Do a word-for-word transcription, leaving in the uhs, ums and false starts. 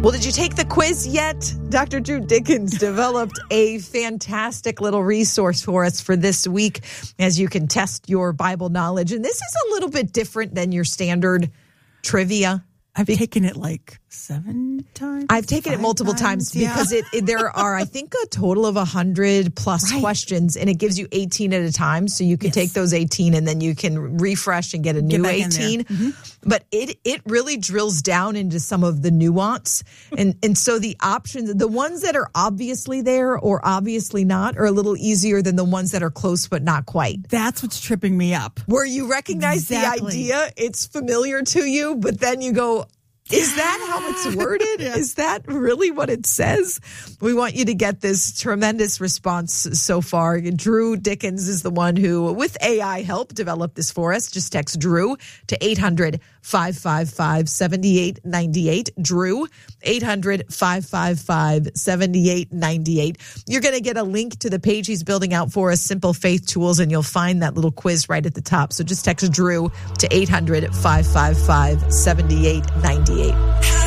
Well, did you take the quiz yet? Doctor Drew Dickens developed a fantastic little resource for us for this week as you can test your Bible knowledge. And this is a little bit different than your standard trivia. I've taken it like seven times. I've taken it multiple times, times because yeah. it, it there are, I think, a total of one hundred plus right. questions, and it gives you eighteen at a time. So you can yes. take those eighteen and then you can refresh and get a new get eighteen. Mm-hmm. But it it really drills down into some of the nuance. And, and so the options, the ones that are obviously there or obviously not, are a little easier than the ones that are close but not quite. That's what's tripping me up. Where you recognize exactly. the idea, it's familiar to you, but then you go, is that how it's worded? yeah. Is that really what it says? We want you to get this tremendous response so far. Drew Dickens is the one who, with A I help, developed this for us. Just text Drew to eight hundred, five five five, seven eight nine eight. Drew, eight hundred, five five five, seven eight nine eight. You're going to get a link to the page he's building out for us, Simple Faith Tools, and you'll find that little quiz right at the top. So just text Drew to eight hundred, five five five, seven eight nine eight.